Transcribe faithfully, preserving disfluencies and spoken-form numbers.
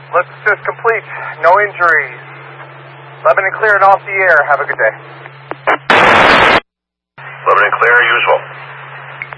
Let's assist complete. No injuries. Lebanon clear and off the air. Have a good day. Lebanon clear, usual.